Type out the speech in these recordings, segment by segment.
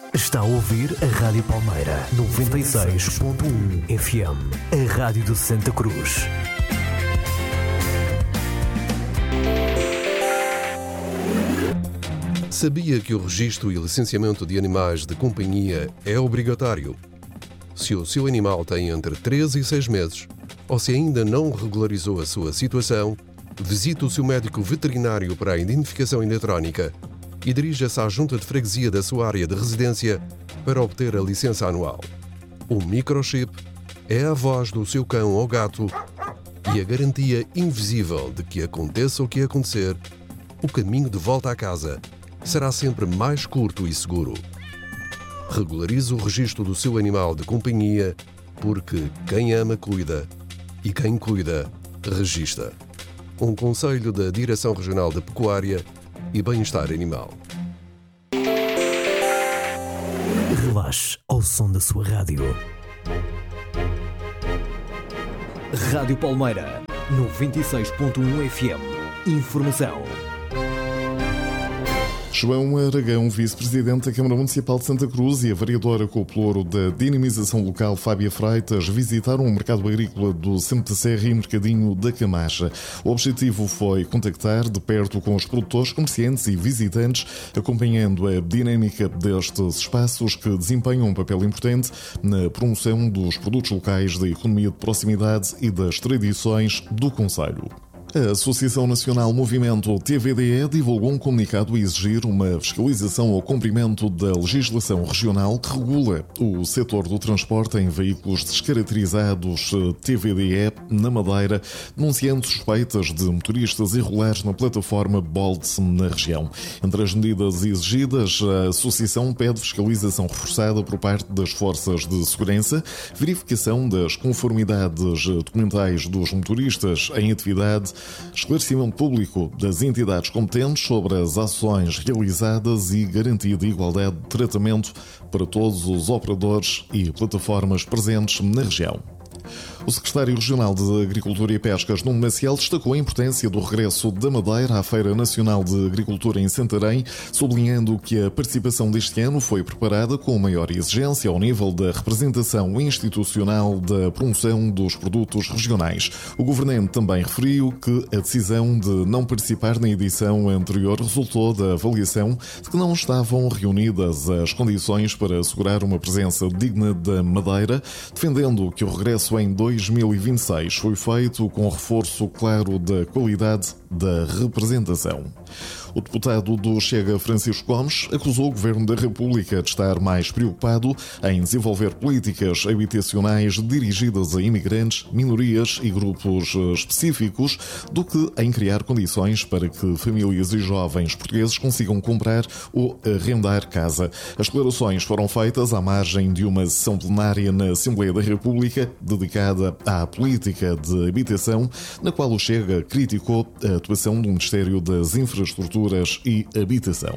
Está a ouvir a Rádio Palmeira 96.1 FM, a Rádio de Santa Cruz. Sabia que o registro e licenciamento de animais de companhia é obrigatório? Se o seu animal tem entre 3 e 6 meses, ou se ainda não regularizou a sua situação, visite o seu médico veterinário para a identificação eletrónica e dirija-se à junta de freguesia da sua área de residência para obter a licença anual. O microchip é a voz do seu cão ou gato e a garantia invisível de que aconteça o que acontecer, o caminho de volta à casa será sempre mais curto e seguro. Regularize o registro do seu animal de companhia, porque quem ama cuida e quem cuida registra. Um conselho da Direção Regional da Pecuária e Bem-Estar Animal. Relaxe ao som da sua rádio. Rádio Palmeira 96.1 FM. Informação. João Aragão, vice-presidente da Câmara Municipal de Santa Cruz, e a vereadora com o ploro da dinamização local, Fábia Freitas, visitaram o mercado agrícola do Centro da Serra e Mercadinho da Camacha. O objetivo foi contactar de perto com os produtores, comerciantes e visitantes, acompanhando a dinâmica destes espaços que desempenham um papel importante na promoção dos produtos locais, da economia de proximidade e das tradições do concelho. A Associação Nacional Movimento TVDE divulgou um comunicado a exigir uma fiscalização ao cumprimento da legislação regional que regula o setor do transporte em veículos descaracterizados TVDE na Madeira, denunciando suspeitas de motoristas irregulares na plataforma Bolt na região. Entre as medidas exigidas, a Associação pede fiscalização reforçada por parte das forças de segurança, verificação das conformidades documentais dos motoristas em atividade, esclarecimento público das entidades competentes sobre as ações realizadas e garantia de igualdade de tratamento para todos os operadores e plataformas presentes na região. O secretário regional de Agricultura e Pescas, Nuno Maciel, destacou a importância do regresso da Madeira à Feira Nacional de Agricultura em Santarém, sublinhando que a participação deste ano foi preparada com maior exigência ao nível da representação institucional da promoção dos produtos regionais. O governante também referiu que a decisão de não participar na edição anterior resultou da avaliação de que não estavam reunidas as condições para assegurar uma presença digna da Madeira, defendendo que o regresso em 2026 foi feito com reforço claro da qualidade da representação. O deputado do Chega, Francisco Gomes, acusou o Governo da República de estar mais preocupado em desenvolver políticas habitacionais dirigidas a imigrantes, minorias e grupos específicos do que em criar condições para que famílias e jovens portugueses consigam comprar ou arrendar casa. As declarações foram feitas à margem de uma sessão plenária na Assembleia da República dedicada à política de habitação, na qual o Chega criticou a atuação do Ministério das Infraestruturas e Habitação.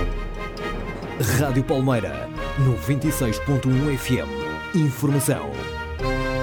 Rádio Palmeira 96.1 FM. Informação.